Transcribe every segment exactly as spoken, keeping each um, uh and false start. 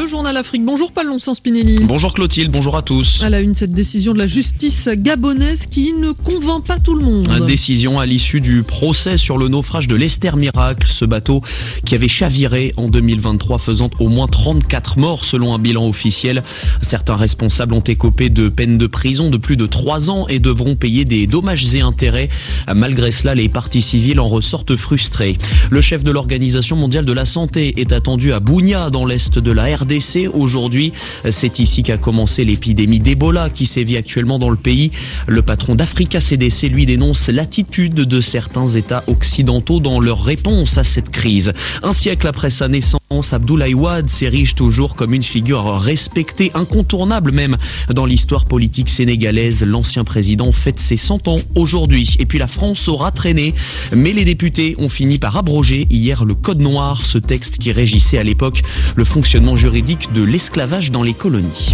Le journal Afrique. Bonjour Palon Saint-Spinelli. Bonjour Clotilde, bonjour à tous. À la une, cette décision de la justice gabonaise qui ne convainc pas tout le monde. Une décision à l'issue du procès sur le naufrage de l'Esther Miracle, ce bateau qui avait chaviré en deux mille vingt-trois, faisant au moins trente-quatre morts selon un bilan officiel. Certains responsables ont écopé de peines de prison de plus de trois ans et devront payer des dommages et intérêts. Malgré cela, les parties civiles en ressortent frustrés. Le chef de l'Organisation mondiale de la santé est attendu à Bunia, dans l'est de la R D C. Aujourd'hui, c'est ici qu'a commencé l'épidémie d'Ebola qui sévit actuellement dans le pays. Le patron d'Africa C D C, lui, dénonce l'attitude de certains États occidentaux dans leur réponse à cette crise. Un siècle après sa naissance, Abdoulaye Wade s'érige toujours comme une figure respectée, incontournable même dans l'histoire politique sénégalaise. L'ancien président fête ses cent ans aujourd'hui. Et puis la France aura traîné, mais les députés ont fini par abroger hier le Code noir, ce texte qui régissait à l'époque le fonctionnement juridique de l'esclavage dans les colonies.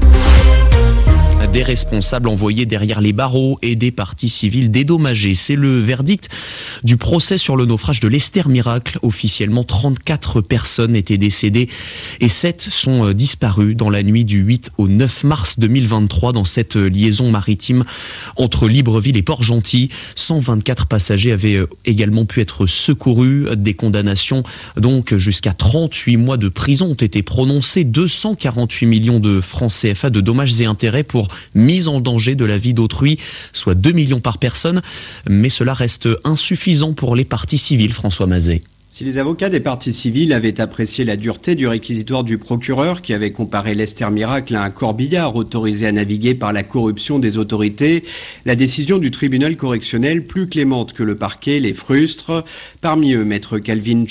Des responsables envoyés derrière les barreaux et des parties civiles dédommagées. C'est le verdict du procès sur le naufrage de l'Esther Miracle. Officiellement, trente-quatre personnes étaient décédées et sept sont disparues dans la nuit du huit au neuf mars deux mille vingt-trois dans cette liaison maritime entre Libreville et Port-Gentil. cent vingt-quatre passagers avaient également pu être secourus. Des condamnations donc jusqu'à trente-huit mois de prison ont été prononcées. deux cent quarante-huit millions de francs C F A de dommages et intérêts pour mise en danger de la vie d'autrui, soit deux millions par personne. Mais cela reste insuffisant pour les parties civiles, François Mazet. Si les avocats des parties civiles avaient apprécié la dureté du réquisitoire du procureur qui avait comparé l'Esther Miracle à un corbillard autorisé à naviguer par la corruption des autorités, la décision du tribunal correctionnel, plus clémente que le parquet, les frustre. Parmi eux, maître Calvin